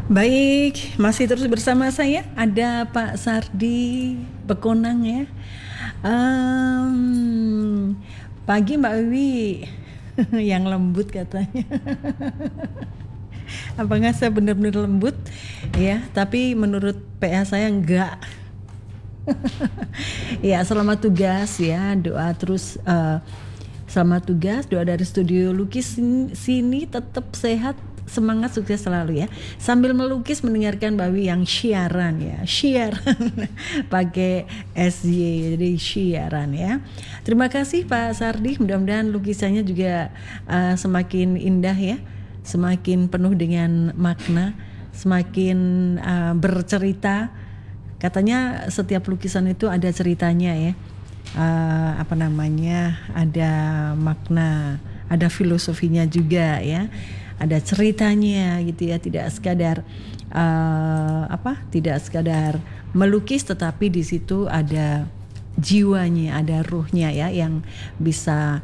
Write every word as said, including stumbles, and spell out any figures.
Baik, masih terus bersama saya ada Pak Sardi Pekonang ya. Um, pagi Mbak Wiwi yang lembut katanya. Apakah saya benar-benar lembut? Ya, tapi menurut P A saya enggak. Ya, selamat tugas ya, doa terus. Uh, selamat tugas, doa dari Studio Lukis sini tetap sehat. Semangat, sukses selalu ya. Sambil melukis mendengarkan Bawi yang siaran ya, siaran pakai S Y, jadi siaran ya. Terima kasih Pak Sardi, mudah-mudahan lukisannya juga uh, semakin indah ya, semakin penuh dengan makna, semakin uh, bercerita. Katanya setiap lukisan itu ada ceritanya ya, uh, apa namanya, ada makna, ada filosofinya juga ya. Ada ceritanya gitu ya, tidak sekadar uh, apa, tidak sekadar melukis, tetapi di situ ada jiwanya, ada ruhnya ya, yang bisa